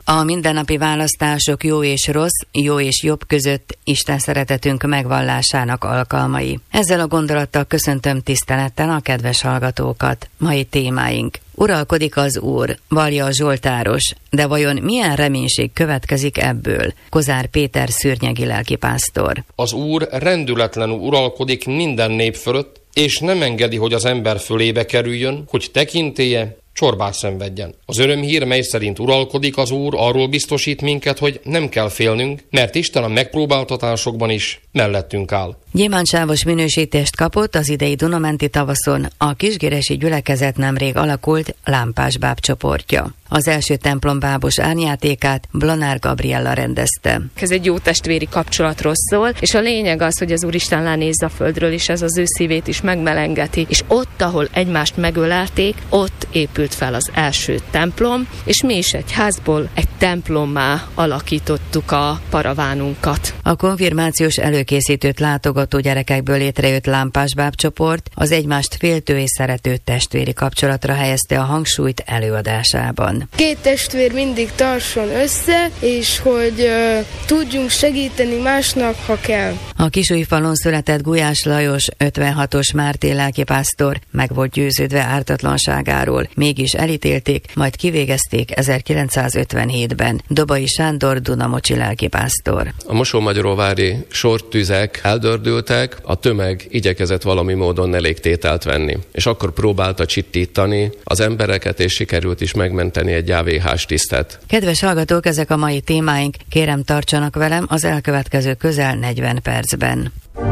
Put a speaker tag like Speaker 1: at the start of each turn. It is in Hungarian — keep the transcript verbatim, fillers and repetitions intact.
Speaker 1: A mindennapi választások jó és rossz, jó és jobb között Isten szeretetünk megvallásának alkalmai. Ezzel a gondolattal köszöntöm tisztelettel a kedves hallgatókat. Mai témáink: uralkodik az Úr, vallja a zsoltáros, de vajon milyen reménység következik ebből? Kozár Péter szürnyegi lelkipásztor.
Speaker 2: Az Úr rendületlenül uralkodik minden nép fölött, és nem engedi, hogy az ember fölébe kerüljön, hogy tekintélye csorbát szenvedjen. Az örömhír, mely szerint uralkodik az Úr, arról biztosít minket, hogy nem kell félnünk, mert Isten a megpróbáltatásokban is mellettünk áll.
Speaker 1: Gyémántsávos minősítést kapott az idei Dunamenti tavaszon a kisgéresi gyülekezet nemrég alakult lámpás báb csoportja. Az első templombábos árnyátékát Blanár Gabriella rendezte.
Speaker 3: Ez egy jó testvéri kapcsolatról szól, és a lényeg az, hogy az Úristen lenéz a földről, és ez az ő szívét is megmelengeti, és ott, ahol egymást megölelték, ott épült fel az első templom, és mi is egy házból egy templommá alakítottuk a paravánunkat.
Speaker 1: A konfirmációs előkészítőt látogató gyerekekből létrejött lámpásbáb csoport az egymást féltő és szerető testvéri kapcsolatra helyezte a hangsúlyt előadásában.
Speaker 4: Két testvér mindig tartson össze, és hogy uh, tudjunk segíteni másnak, ha kell.
Speaker 1: A Kisújfalon született Gulyás Lajos ötvenhatos mártír lelkipásztor meg volt győződve ártatlanságáról, mégis elítélték, majd kivégezték ezerkilencszázötvenhétben. Dobai Sándor dunamocsi lelkipásztor.
Speaker 5: A mosómagyaróvári sortüzek eldördültek, a tömeg igyekezett valami módon elégtételt venni. És akkor próbálta csittítani az embereket, és sikerült is megmenteni egy á vé hás tisztet.
Speaker 1: Kedves hallgatók, ezek a mai témáink, kérem tartsanak velem az elkövetkező közel negyven percben.